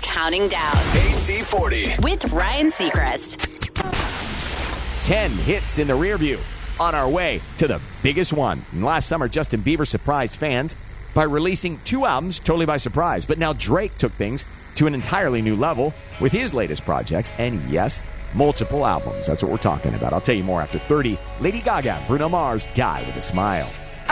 counting down. AT40. With Ryan Seacrest. 10 hits in the rear view. On our way to the biggest one. And last summer, Justin Bieber surprised fans by releasing 2 albums totally by surprise. But now Drake took things to an entirely new level with his latest projects. And yes, multiple albums. That's what we're talking about. I'll tell you more after 30. Lady Gaga, Bruno Mars, Die with a Smile.